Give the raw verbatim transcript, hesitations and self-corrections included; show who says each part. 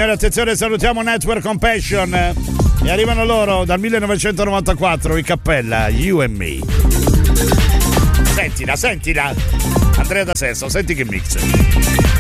Speaker 1: Signore, attenzione, salutiamo Network Compassion. E arrivano loro dal millenovecentonovantaquattro, i Cappella, You and Me. Sentila, sentila. Andrea da Sesto, senti che mix.